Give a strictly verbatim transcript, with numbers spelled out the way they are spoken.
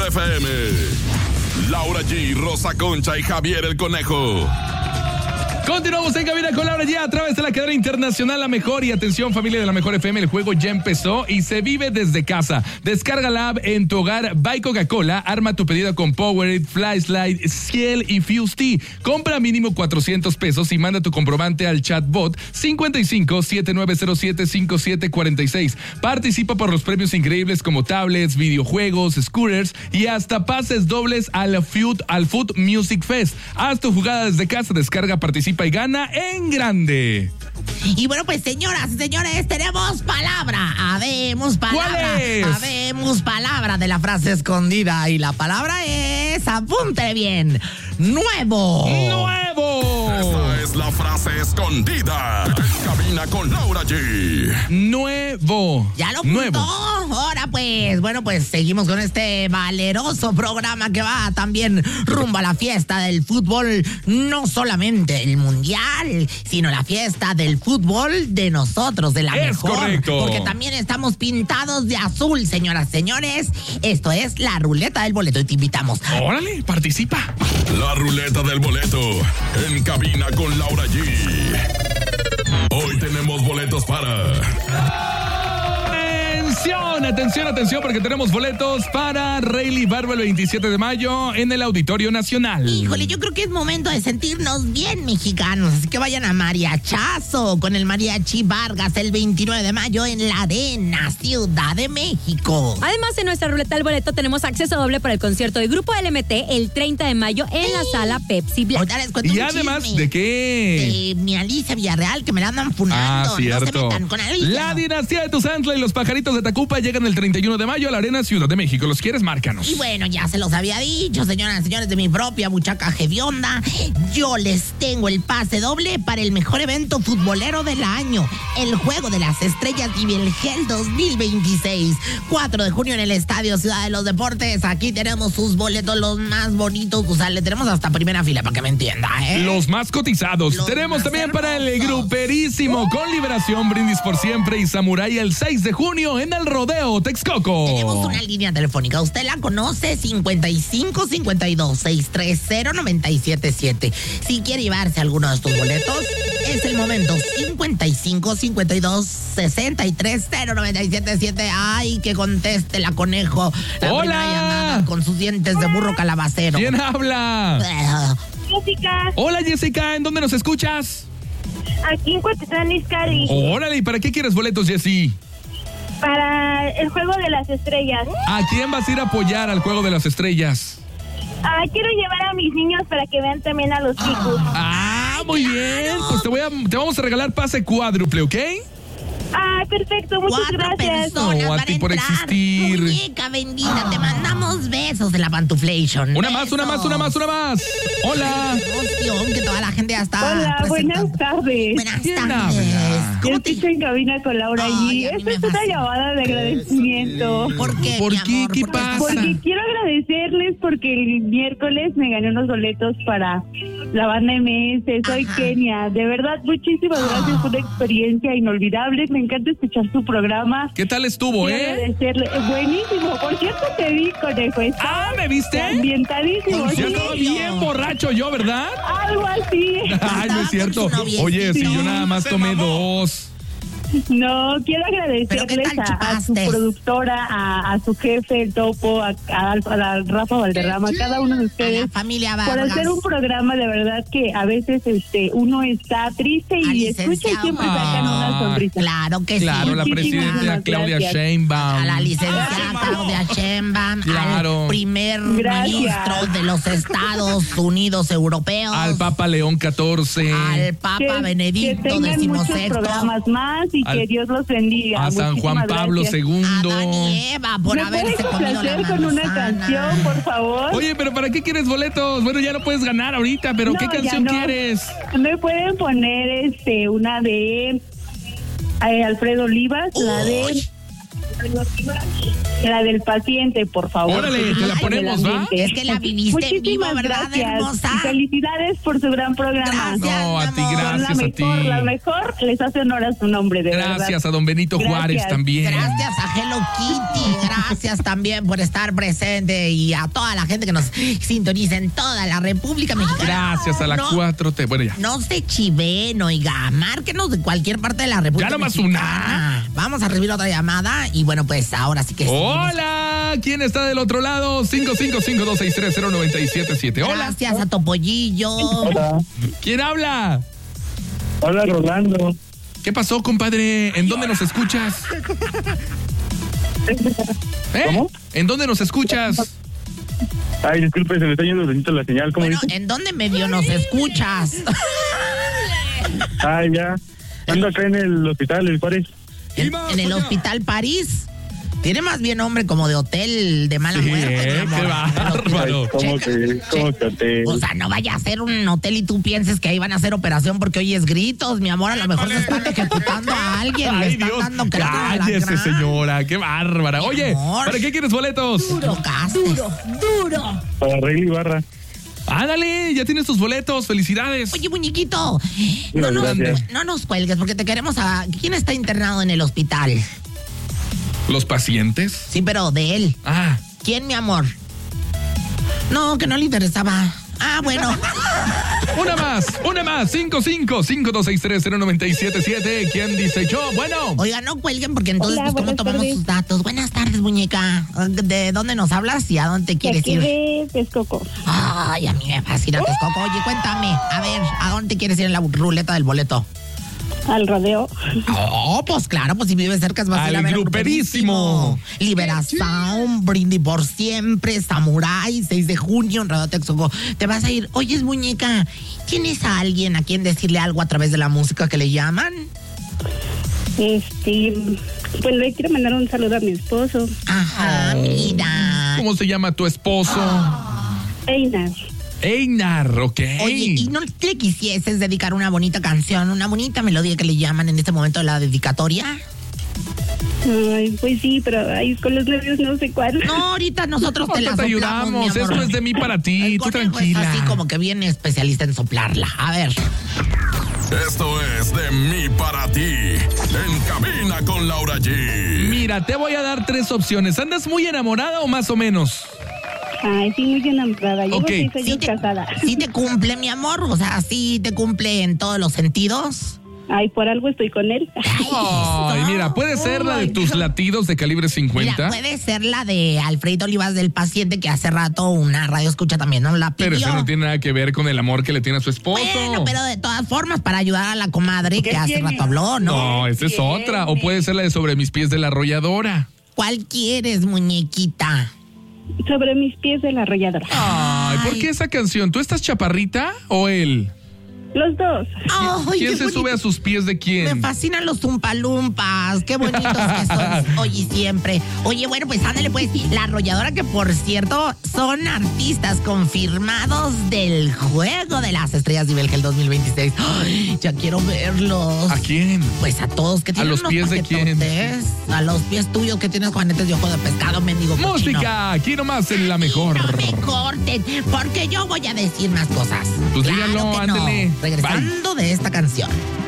F M. Laura G, Rosa Concha y Javier el Conejo. Continuamos en cabina con Laura G a través de la cadena internacional La Mejor. Y atención, familia de La Mejor F M, el juego ya empezó y se vive desde casa. Descarga la app en tu hogar. By Coca-Cola, arma tu pedido con Powerade, Flyslide, Ciel y Fuse Tea. Compra mínimo cuatrocientos pesos y manda tu comprobante al chatbot cincuenta y cinco, setenta y nueve cero siete, cincuenta y siete cuarenta y seis. Participa por los premios increíbles como tablets, videojuegos, scooters y hasta pases dobles al Food, al Food Music Fest. Haz tu jugada desde casa, descarga, participa y gana en grande. Y bueno, pues señoras y señores, tenemos palabra. Habemos palabra. ¿Cuál es? Habemos palabra de la frase escondida. Y la palabra es, apunte bien, nuevo. ¡Nuevo! Esta es la frase escondida. En cabina con Laura G. Nuevo. ¿Ya lo apuntó? Nuevo. Ahora pues, bueno, pues seguimos con este valeroso programa que va también rumbo a la fiesta del fútbol. No solamente el mundial, sino la fiesta del fútbol de nosotros, de la Es mejor. correcto. Porque también estamos pintados de azul, señoras y señores. Esto es la ruleta del boleto y te invitamos. Órale, participa. La ruleta del boleto. En cabina con Laura G. Hoy tenemos boletos para... Atención, atención, atención, porque tenemos boletos para Rayleigh Barba el veintisiete de mayo en el Auditorio Nacional. Híjole, yo creo que es momento de sentirnos bien mexicanos, así que vayan a Mariachazo con el Mariachi Vargas el veintinueve de mayo en la Arena, Ciudad de México. Además, en nuestra ruleta del boleto tenemos acceso doble para el concierto del Grupo L M T el treinta de mayo en la sala Pepsi Black. Ahorita les cuento Y un además, chisme ¿de qué? de mi Alicia Villarreal, que me la andan funando. Ah, cierto. No se metan con Alicia. La no. dinastía de Tuzantla y los pajaritos de Tacupa llegan el treinta y uno de mayo a la Arena Ciudad de México. ¿Los quieres? Márcanos. Y bueno, ya se los había dicho, señoras y señores de mi propia buchaca hedionda. Yo les tengo el pase doble para el mejor evento futbolero del año. El Juego de las Estrellas y Bielgel dos mil veintiséis. cuatro de junio en el Estadio Ciudad de los Deportes. Aquí tenemos sus boletos, los más bonitos. O sea, le tenemos hasta primera fila para que me entienda, ¿eh? Los más cotizados. Los Tenemos más también para el hermosos. gruperísimo con Liberación, Brindis por Siempre y Samurai el seis de junio en el Rodeo Texcoco. Tenemos una línea telefónica. ¿Usted la conoce? cincuenta y cinco, cincuenta y dos, seiscientos treinta, noventa y siete siete. Si quiere llevarse alguno de estos boletos, es el momento. cincuenta y cinco, cincuenta y dos, sesenta y tres, cero, noventa y siete siete. Ay, que conteste la Conejo. La ¡Hola! primera llamada con sus dientes de burro calabacero. ¿Quién habla? Jessica, Hola, Jessica, ¿en dónde nos escuchas? aquí en Cuautitlán Izcalli, Órale, ¿y para qué quieres boletos, Jessy? para el Juego de las Estrellas. ¿A quién vas a ir a apoyar al Juego de las Estrellas? Ah, quiero llevar a mis niños para que vean también a los chicos. Ah, muy bien. Pues te voy a, te vamos a regalar pase cuádruple, ¿ok? Ah, perfecto, muchas Cuatro gracias. personas No, a van ti por entrar. existir. Muñeca bendita, te mandamos besos de la pantuflation. Una más, una más, una más, una más. Hola. Qué emoción que toda la gente ya está Hola, buenas presentando. tardes. Buenas ¿Quién tardes. habla? Yo ¿Cómo te estoy en cabina con Laura Ay, y a mí esta me es una fascina. llamada de agradecimiento. ¿Por qué, ¿Por mi qué? amor? ¿Qué ¿Por pasa? Porque quiero agradecerles porque el miércoles me gané unos boletos para la banda M S. Soy Ajá. Kenia. De verdad, muchísimas gracias. Fue una experiencia inolvidable. Me encanta escuchar su programa. ¿Qué tal estuvo, Quiero eh? agradecerle. Buenísimo. Por cierto, te vi, Conejo. Estaba Ah, ¿me viste? ambientadísimo. Por Ya sí. estaba bien borracho yo, ¿verdad? Algo así. Ay, no es cierto. con su noviecito. Oye, si yo nada más tomé dos. No, quiero ¿Pero qué agradecerles tal a, a su chupaste? productora, a, a su jefe, el Topo, a, a, a Rafa Valderrama, a cada uno de A la ustedes, familia por Vargas. hacer un programa de verdad que a veces este uno está triste Al y escucha y licenciado. siempre sacan una Ah, sonrisa. Claro que Claro, sí. la Muchísimas presidenta Claudia gracias. Sheinbaum. A la licenciada Claudia Sheinbaum, Claro. al primer Gracias. ministro de los Estados Unidos Europeos, Al Papa León catorce. al Papa Que, Benedicto que tengan muchos decimosexto, programas más y Al- que Dios los bendiga. A San Juan Muchísimas Pablo gracias. segundo. Adán y Eva por ¿Me haberse puedes comido la complacer con una manzana. canción, por favor? Oye, pero ¿para qué quieres boletos? Bueno, ya no puedes ganar ahorita, pero No, ¿qué ya canción no. quieres? ¿Me pueden poner este una de eh, Alfredo Olivas, la de La del paciente, por favor. Órale, te la ponemos, ¿va? Es que la viviste en vivo, Muchísimas ¿verdad, gracias. hermosa? Y felicidades por su gran programa. Gracias, No, a mi ti, amor. gracias la a mejor, ti. la mejor, les hace honor a su nombre, de verdad. Gracias a don Benito Gracias. Juárez también. Gracias a Hello Kitty, gracias también por estar presente y a toda la gente que nos sintoniza en toda la República Mexicana. Gracias a la No, cuatro T. Bueno, ya. No se chiven, oiga, márquenos de cualquier parte de la República Ya nomás Mexicana. Vamos a recibir otra llamada y bueno, pues ahora sí que sí. Hola, ¿quién está del otro lado? cinco cinco cinco, dos seis tres, cero nueve siete siete. Hola. Gracias a Topollillo. Hola, ¿Quién habla? hola Rolando. ¿Qué pasó, compadre? ¿En dónde nos escuchas? ¿Eh? ¿Cómo? ¿En dónde nos escuchas? Ay, disculpe, se me está yendo tantito la señal, ¿cómo Bueno, dice? ¿en dónde medio nos escuchas? Ay, ya. Ando acá en el hospital, el Juárez. ¿En, en el Hospital París? Tiene más bien nombre como de hotel de mala Sí, muerte. eh, mi amor. qué bárbaro. Ay, ¿cómo Checa, que, cómo que te... O sea, no vaya a ser un hotel y tú pienses que ahí van a hacer operación porque oyes gritos, mi amor. A lo mejor se están ejecutando a alguien. le Ay, están Dios, dando cráneo a la cállese, gran. señora. Qué bárbara. Oye, amor. ¿para qué quieres boletos? Duro, duro, duro. Para Rey Ibarra. Ándale, ya tienes tus boletos. Felicidades. Oye, muñequito, no nos, Gracias. no nos cuelgues porque te queremos a... ¿Quién está internado en el hospital? ¿Los pacientes? Sí, pero de él. Ah, ¿Quién, mi amor? No, que no le interesaba. Ah, bueno. una más, una más. cinco cinco cinco, dos seis tres, cero nueve siete siete. ¿Quién dice yo? Bueno. Oiga, no cuelguen porque entonces, Hola, pues, ¿cómo buenas tomamos tardes. sus datos? Buenas tardes, muñeca. ¿De dónde nos hablas y a dónde De quieres aquí ir? de Texcoco. Ay, a mí me fascina Texcoco. Oye, cuéntame, a ver, ¿a dónde quieres ir en la ruleta del boleto? Al rodeo. Oh, pues claro, pues si vives cerca es más Al gruperísimo. Liberación, Brindis por siempre, Samurai, seis de junio, en Radio Texcoco. Te vas a ir. Oyes, muñeca, ¿tienes a alguien a quien decirle algo a través de la música que le llaman? Este, pues le quiero mandar un saludo a mi esposo, Ajá, mira. ¿Cómo se llama tu esposo? Einar. Einar, ok. Oye, ¿y no le quisieses dedicar una bonita canción, una bonita melodía que le llaman en este momento de la dedicatoria? Ay, pues sí, pero ahí con los nervios no sé cuál. No, ahorita nosotros te la Ahorita te soplamos, ayudamos. mi amor. Esto es de mí para ti. El Tú conejo tranquila. es así como que viene especialista en soplarla. A ver. Esto es de mí para ti. En cabina con Laura G. Mira, te voy a dar tres opciones. ¿Andas muy enamorada o más o menos? Ay, sí, muy enamorada. Llevo Ok. seis ¿Sí años te, casada. sí te cumple, mi amor? O sea, ¿sí te cumple en todos los sentidos? Ay, por algo estoy con él. Ay, mira, puede ser la de tus latidos de calibre Mira, cincuenta. puede ser la de Alfredo Olivas del paciente que hace rato una radio escucha también, ¿no? La pidió. Pero eso no tiene nada que ver con el amor que le tiene a su esposo. Bueno, pero de todas formas, para ayudar a la comadre que hace rato habló, ¿no? No, esa es otra. O puede ser la de sobre mis pies de la arrolladora. ¿Cuál quieres, muñequita? Sobre mis pies de la arrolladora. Ay, ¿por qué esa canción? ¿Tú estás chaparrita o él? Los dos. Ay, ¿Quién qué se bonito. sube a sus pies de Me quién? fascinan los tumpalumpas, qué bonitos que son hoy y siempre. Oye, bueno, pues ándale pues, la arrolladora que por cierto son artistas confirmados del Juego de las Estrellas de Belgel dos mil veintiséis. Ay, ya quiero verlos. ¿A quién? Pues a todos que tienen los unos pies de quién? paquetotes. A los pies tuyos que tienes juanetes de ojo de pescado, mendigo cochino. Música, aquí nomás en la mejor. No me corten, porque yo voy a decir más cosas. Pues Claro dígalo, que no. ándele. Regresando de esta canción.